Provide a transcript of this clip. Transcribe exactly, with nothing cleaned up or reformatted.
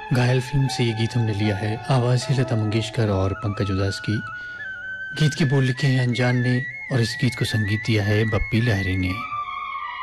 घायल फिल्म से ये गीत हमने लिया है। आवाज़ है लता मंगेशकर और पंकज उधास की। गीत के बोल लिखे हैं अनजान ने और इस गीत को संगीत दिया है बप्पी लहरी ने।